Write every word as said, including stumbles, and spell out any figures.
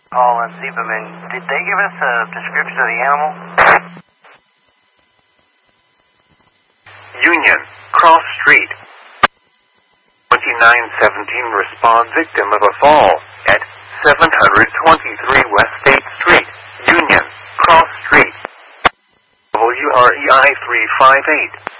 Call on Zebman. Did they give us a description of the animal? Union, Cross Street. twenty-nine seventeen respond victim of a fall at seven twenty-three West State Street, Union, Cross Street. W R E I three five eight.